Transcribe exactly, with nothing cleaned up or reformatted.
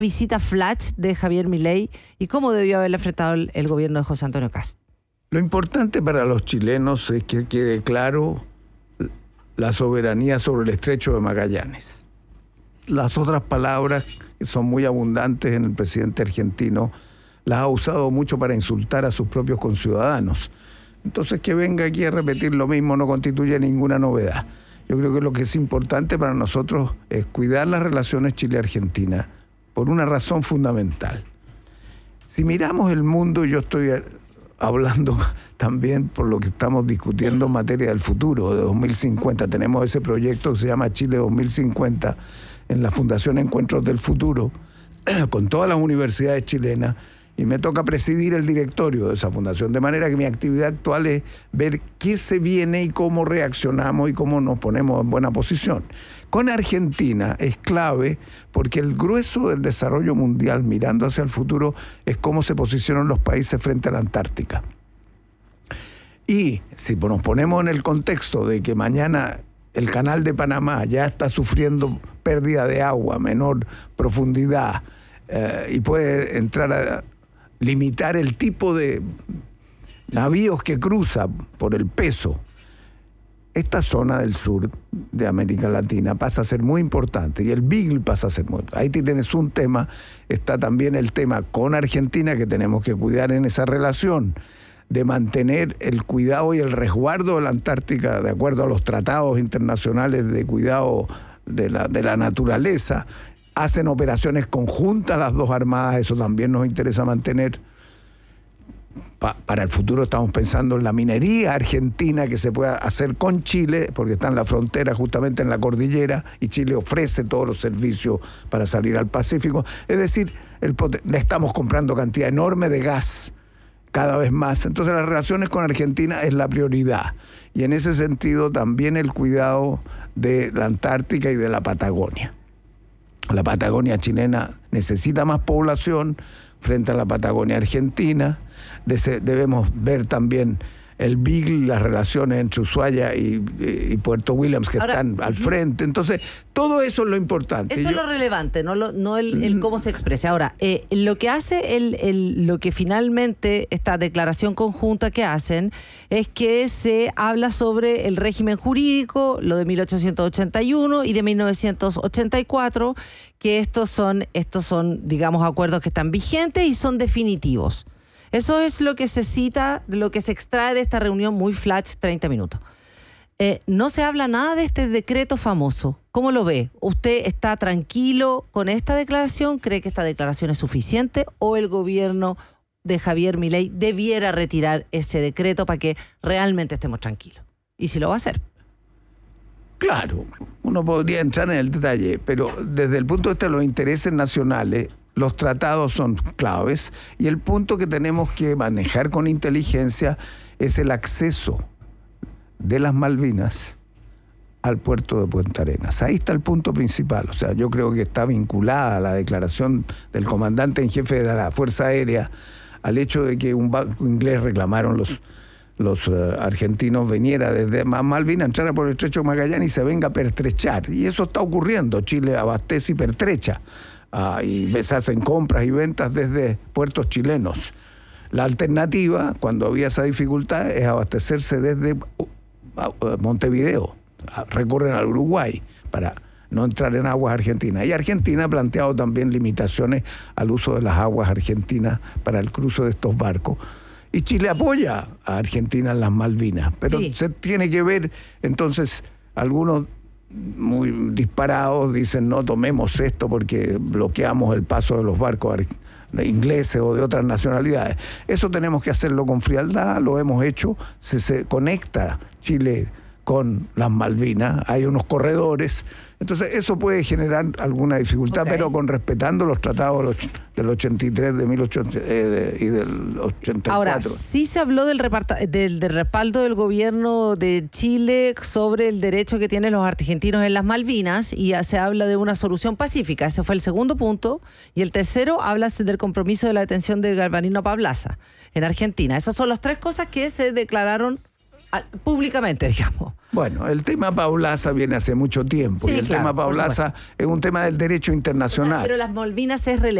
visita flash de Javier Milei y cómo debió haberla enfrentado el, el gobierno de José Antonio Kast? Lo importante para los chilenos es que quede claro la soberanía sobre el estrecho de Magallanes. Las otras palabras, que son muy abundantes en el presidente argentino, las ha usado mucho para insultar a sus propios conciudadanos. Entonces, que venga aquí a repetir lo mismo no constituye ninguna novedad. Yo creo que lo que es importante para nosotros es cuidar las relaciones Chile-Argentina por una razón fundamental. Si miramos el mundo, yo estoy hablando también por lo que estamos discutiendo en materia del futuro, de dos mil cincuenta. Tenemos ese proyecto que se llama Chile dos mil cincuenta en la Fundación Encuentros del Futuro, con todas las universidades chilenas, y me toca presidir el directorio de esa fundación, de manera que mi actividad actual es ver qué se viene y cómo reaccionamos y cómo nos ponemos en buena posición. Con Argentina es clave porque el grueso del desarrollo mundial mirando hacia el futuro es cómo se posicionan los países frente a la Antártica. Y si nos ponemos en el contexto de que mañana el canal de Panamá ya está sufriendo pérdida de agua, menor profundidad, eh, y puede entrar a limitar el tipo de navíos que cruza por el peso, esta zona del sur de América Latina pasa a ser muy importante y el Beagle pasa a ser muy importante. Ahí tienes un tema, está también el tema con Argentina que tenemos que cuidar en esa relación, de mantener el cuidado y el resguardo de la Antártica de acuerdo a los tratados internacionales de cuidado de la, de la naturaleza. Hacen operaciones conjuntas las dos armadas, eso también nos interesa mantener. Pa- para el futuro estamos pensando en la minería argentina que se pueda hacer con Chile, porque está en la frontera, justamente en la cordillera, y Chile ofrece todos los servicios para salir al Pacífico. Es decir, el pot- le estamos comprando cantidad enorme de gas cada vez más. Entonces las relaciones con Argentina es la prioridad. Y en ese sentido también el cuidado de la Antártica y de la Patagonia. La Patagonia chilena necesita más población frente a la Patagonia argentina. Debemos ver también el Beagle, las relaciones entre Ushuaia y, y Puerto Williams que Ahora, están al frente. Entonces, todo eso es lo importante. Eso Yo, es lo relevante, no, lo, no el, el cómo se expresa. Ahora, eh, lo que hace, el, el, lo que finalmente esta declaración conjunta que hacen es que se habla sobre el régimen jurídico, lo de mil ochocientos ochenta y uno y de mil novecientos ochenta y cuatro, que estos son, estos son, digamos, acuerdos que están vigentes y son definitivos. Eso es lo que se cita, lo que se extrae de esta reunión muy flash, treinta minutos. Eh, no se habla nada de este decreto famoso. ¿Cómo lo ve? ¿Usted está tranquilo con esta declaración? ¿Cree que esta declaración es suficiente? ¿O el gobierno de Javier Milei debiera retirar ese decreto para que realmente estemos tranquilos? ¿Y si lo va a hacer? Claro, uno podría entrar en el detalle, pero desde el punto de vista de los intereses nacionales, los tratados son claves y el punto que tenemos que manejar con inteligencia es el acceso de las Malvinas al puerto de Punta Arenas. Ahí está el punto principal. O sea, yo creo que está vinculada la declaración del comandante en jefe de la Fuerza Aérea al hecho de que un barco inglés, reclamaron los, los uh, argentinos, viniera desde Malvinas, entrara por el estrecho de Magallanes y se venga a pertrechar. Y eso está ocurriendo. Chile abastece y pertrecha. Ah, y se hacen compras y ventas desde puertos chilenos. La alternativa, cuando había esa dificultad, es abastecerse desde Montevideo. Recurren al Uruguay para no entrar en aguas argentinas. Y Argentina ha planteado también limitaciones al uso de las aguas argentinas para el cruce de estos barcos. Y Chile apoya a Argentina en las Malvinas. Pero sí, se tiene que ver, entonces, algunos muy disparados dicen no tomemos esto porque bloqueamos el paso de los barcos ingleses o de otras nacionalidades. Eso tenemos que hacerlo con frialdad, lo hemos hecho, se, se conecta Chile con las Malvinas, hay unos corredores, entonces eso puede generar alguna dificultad, okay, pero con respetando los tratados del ochenta y tres de mil ochocientos, eh, de, y del ochenta y cuatro. Ahora, sí se habló del, reparta, del, del respaldo del gobierno de Chile sobre el derecho que tienen los argentinos en las Malvinas y ya se habla de una solución pacífica, ese fue el segundo punto, y el tercero habla del compromiso de la detención de Galvarino Pablaza en Argentina. Esas son las tres cosas que se declararon a, públicamente, digamos. Bueno, el tema Paulaza viene hace mucho tiempo Sí, y el claro, tema por Paulaza es un tema del derecho internacional. Pero las Malvinas es relevante.